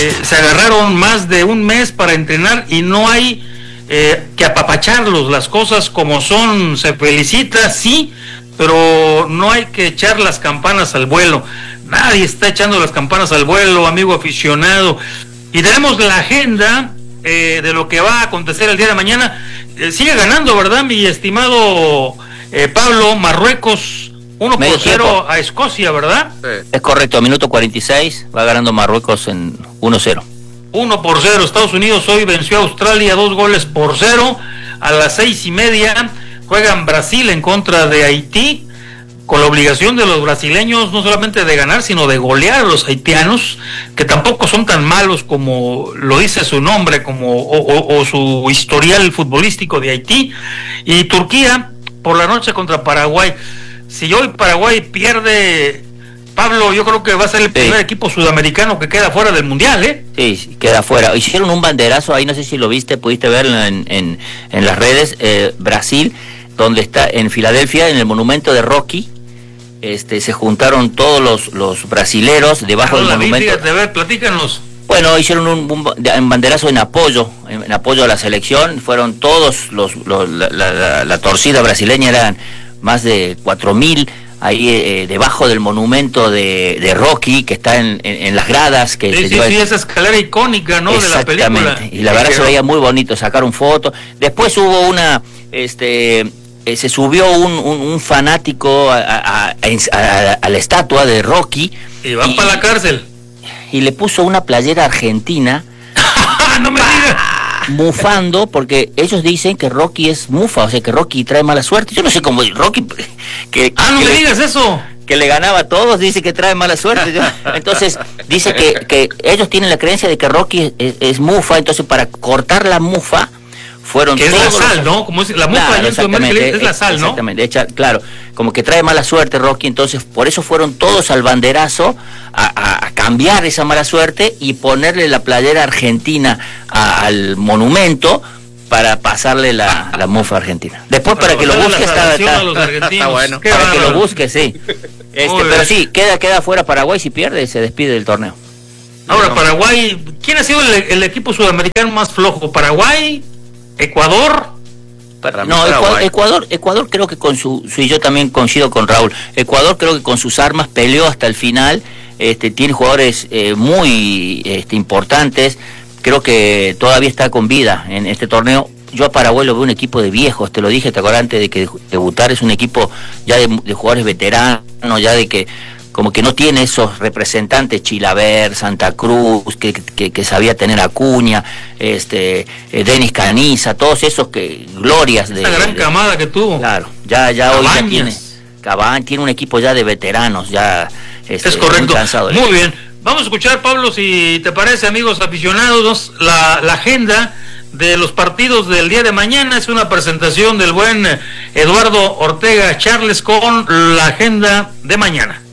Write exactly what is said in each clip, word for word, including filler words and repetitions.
se agarraron más de un mes para entrenar y no hay eh, que apapacharlos, las cosas como son, se felicita, sí, pero no hay que echar las campanas al vuelo. Nadie está echando las campanas al vuelo, amigo aficionado. Y tenemos la agenda eh, de lo que va a acontecer el día de mañana. Eh, sigue ganando, ¿verdad, mi estimado eh, Pablo? Marruecos uno por cero a Escocia, ¿verdad? Sí. Es correcto, minuto cuarenta y seis, va ganando Marruecos en uno cero. uno por cero, Estados Unidos hoy venció a Australia dos goles por cero. A las seis y media juegan Brasil en contra de Haití, con la obligación de los brasileños no solamente de ganar, sino de golear a los haitianos, que tampoco son tan malos como lo dice su nombre, como o, o, o su historial futbolístico de Haití. Y Turquía por la noche contra Paraguay. Si hoy Paraguay pierde, Pablo, yo creo que va a ser el primer sí. equipo sudamericano que queda fuera del Mundial, ¿eh? Sí, queda fuera. Hicieron un banderazo ahí, no sé si lo viste, pudiste verlo en, en, en las redes, eh, Brasil, donde está en Filadelfia, en el monumento de Rocky. Este, se juntaron todos los, los brasileros debajo ah, no del monumento. Vi, a ver, platícanos. Bueno, hicieron un, un, un banderazo en apoyo, en, en apoyo a la selección. Fueron todos los, los la, la, la, la torcida brasileña, eran más de cuatro mil ahí eh, debajo del monumento de, de Rocky, que está en, en, en las gradas. Que sí, sí, lleva... sí, esa escalera icónica, ¿no? De la película. Y la verdad se veía muy bonito, sacaron fotos. Después hubo una, este... Eh, se subió un, un, un fanático a, a, a, a, a la estatua de Rocky. Y va para la cárcel. Y le puso una playera argentina. ¡No me digas! Mufando, porque ellos dicen que Rocky es mufa, o sea que Rocky trae mala suerte. Yo no sé cómo Rocky... Que, ¡Ah, no que me le, digas eso! Que le ganaba a todos, dice que trae mala suerte. Entonces, dice que, que ellos tienen la creencia de que Rocky es, es mufa, entonces para cortar la mufa... Fueron que es la sal, los... ¿no? Como es la mufa claro, en es la sal, ¿no? Exactamente, hecha, claro, como que trae mala suerte Rocky, entonces por eso fueron todos al banderazo a, a, a cambiar esa mala suerte y ponerle la playera argentina a, al monumento para pasarle la, la mufa argentina. Después para, para que lo busque está, está, está bueno. Para bárbaro. Que lo busque, sí. Este, pero sí, queda queda fuera Paraguay, si pierde se despide del torneo. Ahora no. Paraguay, ¿quién ha sido el, el equipo sudamericano más flojo? ¿Paraguay? ¿Ecuador? Para no, Ecuador, Ecuador, Ecuador creo que con su, sí, yo también coincido con Raúl. Ecuador creo que con sus armas peleó hasta el final. Este, tiene jugadores eh, muy este, importantes. Creo que todavía está con vida en este torneo. Yo a Paraguay lo veo un equipo de viejos, te lo dije, te acuerdas antes de que debutar, es un equipo ya de, de jugadores veteranos, ya de que como que no tiene esos representantes, Chilaver, Santa Cruz, que, que, que sabía tener Acuña, este, eh, Denis Caniza, todos esos que glorias de... Esa gran de, camada que tuvo. Claro, ya, ya hoy ya tiene, Cabañas, tiene un equipo ya de veteranos, ya este, es correcto. Muy cansado. Muy bien, vamos a escuchar, Pablo, si te parece, amigos aficionados, la, la agenda de los partidos del día de mañana. Es una presentación del buen Eduardo Ortega Charles con la agenda de mañana.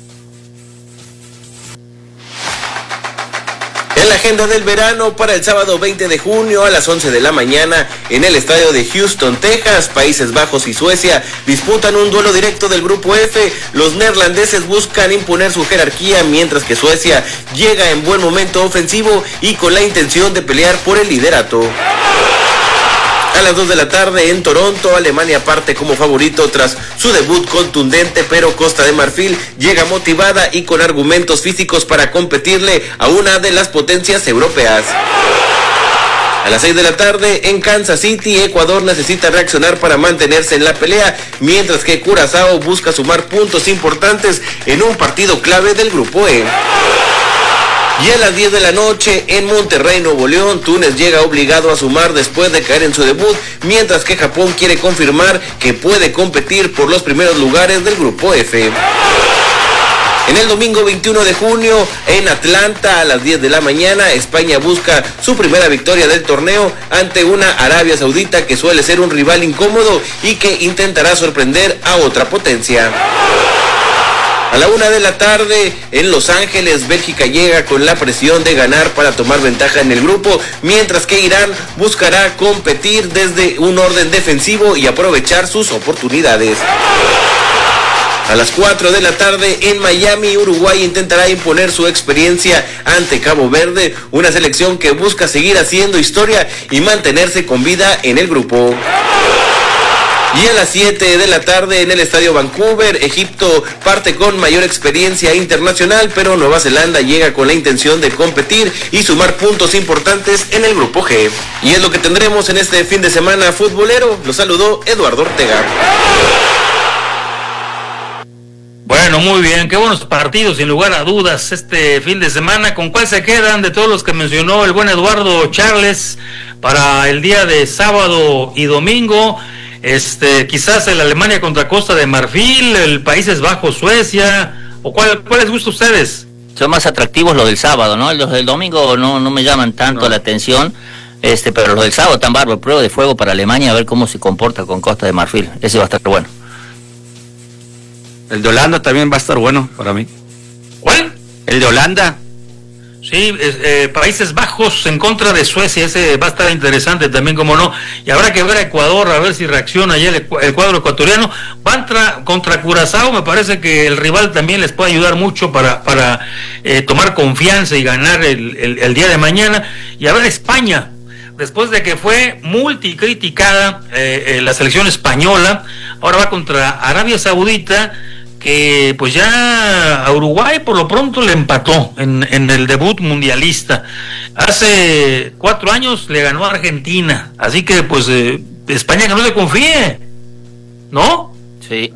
En la agenda del verano para el sábado veinte de junio a las once de la mañana en el estadio de Houston, Texas, Países Bajos y Suecia disputan un duelo directo del grupo F. Los neerlandeses buscan imponer su jerarquía mientras que Suecia llega en buen momento ofensivo y con la intención de pelear por el liderato. A las dos de la tarde en Toronto, Alemania parte como favorito tras su debut contundente, pero Costa de Marfil llega motivada y con argumentos físicos para competirle a una de las potencias europeas. A las seis de la tarde en Kansas City, Ecuador necesita reaccionar para mantenerse en la pelea, mientras que Curazao busca sumar puntos importantes en un partido clave del grupo E. Y a las diez de la noche en Monterrey, Nuevo León, Túnez llega obligado a sumar después de caer en su debut, mientras que Japón quiere confirmar que puede competir por los primeros lugares del grupo F. En el domingo veintiuno de junio, en Atlanta, a las diez de la mañana, España busca su primera victoria del torneo ante una Arabia Saudita que suele ser un rival incómodo y que intentará sorprender a otra potencia. A la una de la tarde, en Los Ángeles, Bélgica llega con la presión de ganar para tomar ventaja en el grupo, mientras que Irán buscará competir desde un orden defensivo y aprovechar sus oportunidades. A las cuatro de la tarde en Miami, Uruguay intentará imponer su experiencia ante Cabo Verde, una selección que busca seguir haciendo historia y mantenerse con vida en el grupo. Y a las siete de la tarde en el Estadio Vancouver, Egipto parte con mayor experiencia internacional, pero Nueva Zelanda llega con la intención de competir y sumar puntos importantes en el grupo G. Y es lo que tendremos en este fin de semana futbolero. Los saludó Eduardo Ortega. Bueno, muy bien, qué buenos partidos, sin lugar a dudas, este fin de semana. ¿Con cuál se quedan de todos los que mencionó el buen Eduardo Charles para el día de sábado y domingo? Este, quizás el Alemania contra Costa de Marfil, el Países Bajos, Suecia, o cuál, ¿cuál les gusta a ustedes? Son más atractivos los del sábado, ¿no? Los del domingo no, no me llaman tanto no. la atención, este, pero los del sábado tan bárbaro, prueba de fuego para Alemania, a ver cómo se comporta con Costa de Marfil, ese va a estar bueno. El de Holanda también va a estar bueno para mí. ¿Cuál? El de Holanda. Sí, eh, Países Bajos en contra de Suecia, ese va a estar interesante también, como no. Y habrá que ver a Ecuador, a ver si reacciona ya el, el cuadro ecuatoriano. Va tra, contra Curazao, me parece que el rival también les puede ayudar mucho para, para eh, tomar confianza y ganar el, el, el día de mañana. Y a ver España, después de que fue multicriticada eh, eh, la selección española, ahora va contra Arabia Saudita, que pues ya a Uruguay por lo pronto le empató en, en el debut mundialista. Hace cuatro años le ganó a Argentina, así que pues eh, España que no se confíe, ¿no? Sí.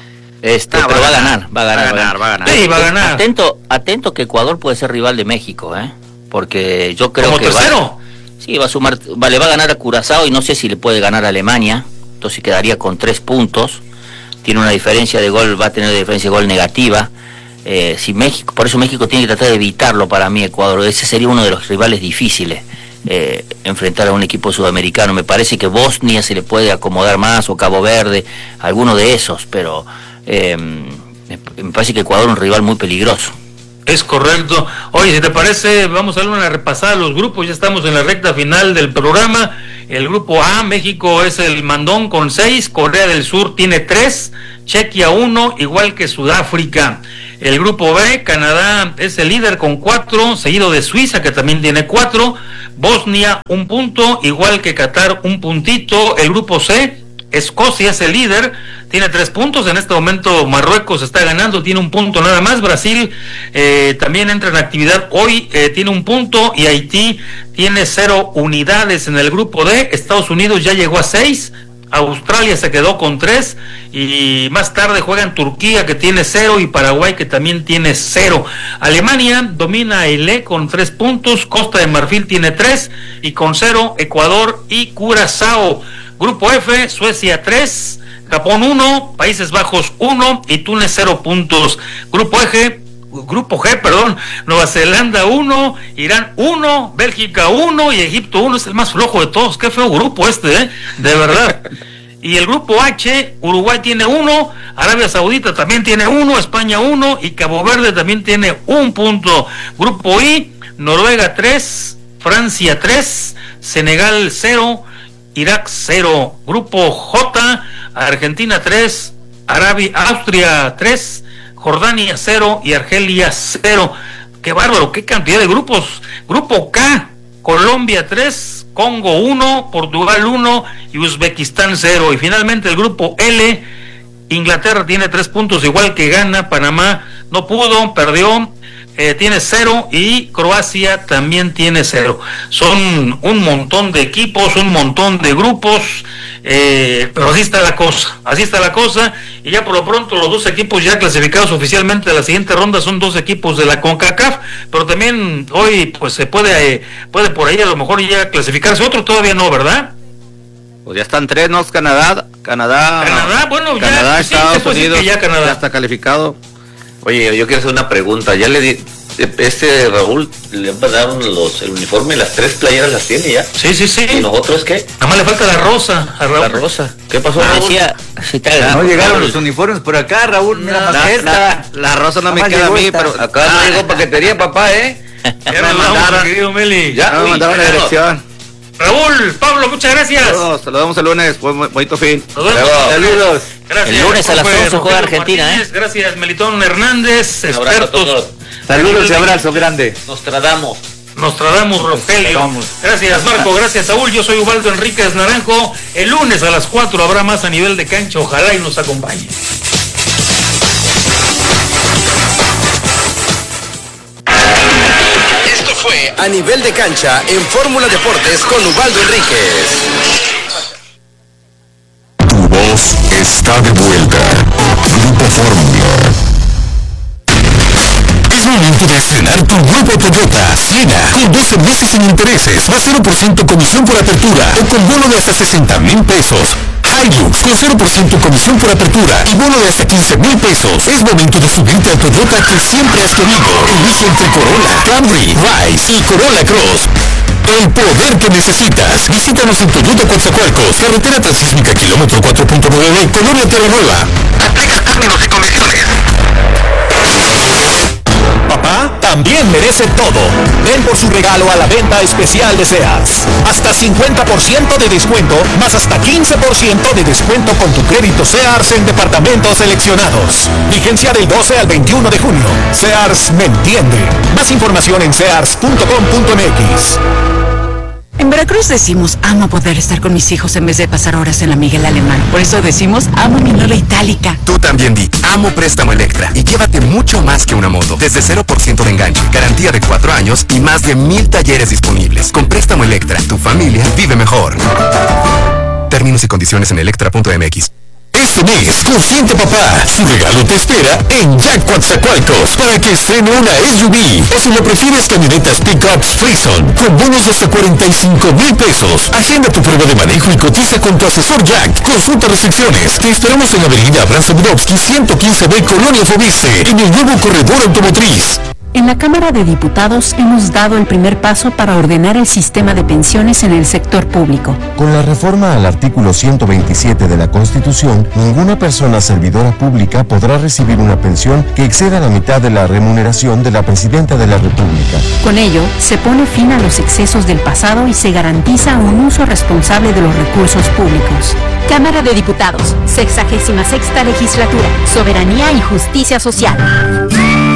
Este, ah, pero va a ganar, va a ganar, va a ganar, va a ganar. Sí, va a ganar. Atento, atento que Ecuador puede ser rival de México, ¿eh? Porque yo creo ¿Como que tercero? Va, sí, va a sumar, va, le va a ganar a Curazao y no sé si le puede ganar a Alemania, entonces quedaría con tres puntos. Tiene una diferencia de gol, va a tener una diferencia de gol negativa. Eh, si México, por eso México tiene que tratar de evitarlo para mí, Ecuador. Ese sería uno de los rivales difíciles, eh, enfrentar a un equipo sudamericano. Me parece que Bosnia se le puede acomodar más, o Cabo Verde, alguno de esos, pero eh, me, me parece que Ecuador es un rival muy peligroso. Es correcto. Oye, si te parece, vamos a darle una repasada a los grupos. Ya estamos en la recta final del programa. El grupo A, México es el mandón con seis, Corea del Sur tiene tres, Chequia uno, igual que Sudáfrica. El grupo B, Canadá es el líder con cuatro, seguido de Suiza, que también tiene cuatro, Bosnia un punto, igual que Qatar un puntito. El grupo C, Escocia es el líder, tiene tres puntos. En este momento Marruecos está ganando, tiene un punto nada más. Brasil eh, también entra en actividad hoy, eh, tiene un punto, y Haití tiene cero unidades en el grupo D. Estados Unidos ya llegó a seis, Australia se quedó con tres, y más tarde juegan Turquía, que tiene cero, y Paraguay, que también tiene cero. Alemania domina el E con tres puntos, Costa de Marfil tiene tres, y con cero Ecuador y Curazao. Grupo F, Suecia tres, Japón uno, Países Bajos uno y Túnez cero puntos. Grupo G, Grupo G, perdón, Nueva Zelanda uno, Irán uno, Bélgica uno y Egipto uno. Es el más flojo de todos. Qué feo grupo este, ¿eh? De verdad. Y el grupo H, Uruguay tiene uno, Arabia Saudita también tiene uno, España uno y Cabo Verde también tiene un punto. Grupo I, Noruega tres, Francia tres, Senegal cero, Irak cero. Grupo J, Argentina tres, Arabia, Austria tres, Jordania cero y Argelia cero. Qué bárbaro, qué cantidad de grupos. Grupo K, Colombia tres, Congo uno, Portugal uno y Uzbekistán cero. Y finalmente el grupo L, Inglaterra tiene tres puntos, igual que Ghana. Panamá no pudo, perdió, eh, tiene cero, y Croacia también tiene cero. Son un montón de equipos, un montón de grupos, eh, pero así está la cosa, así está la cosa, y ya por lo pronto los dos equipos ya clasificados oficialmente a la siguiente ronda son dos equipos de la CONCACAF, pero también hoy pues se puede, eh, puede por ahí a lo mejor ya clasificarse otro, todavía no, ¿verdad? Pues ya están tres, ¿no? Canadá, Canadá, Canadá, bueno, Canadá, ya, Estados sí, Unidos, ya, Canadá. ya está calificado. Oye, yo quiero hacer una pregunta. Ya le di, este Raúl le mandaron los, el uniforme, las tres playeras las tiene ya. Sí, sí, sí. ¿Y nosotros qué? Nada más le falta la rosa a Raúl. La rosa. ¿Qué pasó, Ah, Raúl? decía, sí, está, No llegaron Raúl. los uniformes por acá, Raúl. Mira, La, más que esta. la, la rosa no me Nomás queda a llegó mí, esta. pero Acá no llegó paquetería, papá, ¿eh? Ya me nos vamos, mandaron. querido Meli. ya me Uy, mandaron la claro. dirección. Raúl, Pablo, muchas gracias. Saludos, saludamos el lunes, buen, bonito fin. Nos vemos. Luego. Saludos. Gracias. El lunes a las once juega Argentina, Martínez, ¿eh? Gracias, Melitón Hernández, Un abrazo a expertos. todos. Saludos y abrazo grande. Nos tradamos. Nos tradamos, Rogelio. Gracias, Marco. Gracias, Saúl. Yo soy Ubaldo Enríquez Naranjo. El lunes a las cuatro habrá más a nivel de cancha. Ojalá y nos acompañe. Esto fue A Nivel de Cancha en Fórmula Deportes con Ubaldo Enríquez. Tu voz está de vuelta. Grupo Fórmula. Es momento de estrenar tu nuevo Toyota Siena con doce meses sin intereses, más cero por ciento comisión por apertura o con bono de hasta sesenta mil pesos. Hilux con cero por ciento comisión por apertura y bono de hasta quince mil pesos. Es momento de subirte al Toyota que siempre has querido. Elige entre Corolla, Camry, Rise y Corolla Cross. El poder que necesitas. Visítanos en Toyota Coatzacoalcos, carretera transísmica kilómetro cuatro punto nueve, Colonia Tierra Nueva. Aplica términos y condiciones. Papá también merece todo. Ven por su regalo a la venta especial de Sears. Hasta cincuenta por ciento de descuento, más hasta quince por ciento de descuento con tu crédito Sears en departamentos seleccionados. Vigencia del doce al veintiuno de junio. Sears me entiende. Más información en sears punto com punto m x. En Veracruz decimos, amo poder estar con mis hijos en vez de pasar horas en la Miguel Alemán. Por eso decimos, amo mi Nola Itálica. Tú también di, amo Préstamo Electra y llévate mucho más que una moto. Desde cero por ciento de enganche, garantía de cuatro años y más de mil talleres disponibles. Con Préstamo Electra, tu familia vive mejor. Términos y condiciones en electra punto m x. Este mes, consiente papá. Su regalo te espera en Jack Coatzacoalcos para que estrene una S U V. O si lo prefieres, camionetas pickups Frison con bonos de hasta cuarenta y cinco mil pesos. Agenda tu prueba de manejo y cotiza con tu asesor Jack. Consulta restricciones. Te esperamos en la avenida Abraham Samurovsky ciento quince B, Colonia Fobiste, en el nuevo corredor automotriz. En la Cámara de Diputados hemos dado el primer paso para ordenar el sistema de pensiones en el sector público. Con la reforma al artículo ciento veintisiete de la Constitución, ninguna persona servidora pública podrá recibir una pensión que exceda la mitad de la remuneración de la Presidenta de la República. Con ello, se pone fin a los excesos del pasado y se garantiza un uso responsable de los recursos públicos. Cámara de Diputados, sexagésima sexta legislatura, soberanía y justicia social.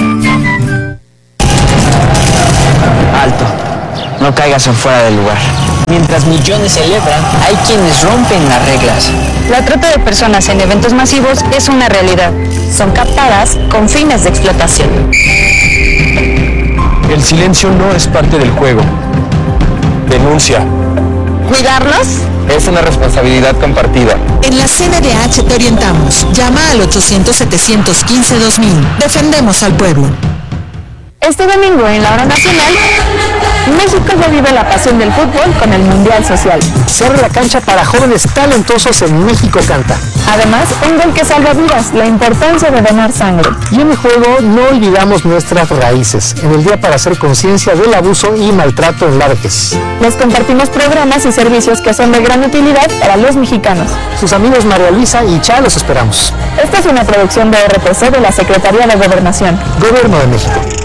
Alto, no caigas en fuera del lugar. Mientras millones celebran, hay quienes rompen las reglas. La trata de personas en eventos masivos es una realidad. Son captadas con fines de explotación. El silencio no es parte del juego. Denuncia. ¿Cuidarlos? Es una responsabilidad compartida. En la C N D H te orientamos. Llama al ochocientos, setecientos quince, dos mil. Defendemos al pueblo. Este domingo en la hora nacional, México ya vive la pasión del fútbol con el Mundial Social. Se abre la cancha para jóvenes talentosos en México Canta. Además, un gol que salva vidas, la importancia de donar sangre. Y en el juego no olvidamos nuestras raíces, en el Día para hacer conciencia del abuso y maltrato en la vejez. Les compartimos programas y servicios que son de gran utilidad para los mexicanos. Sus amigos María Luisa y Cha los esperamos. Esta es una producción de R T C de la Secretaría de Gobernación. Gobierno de México.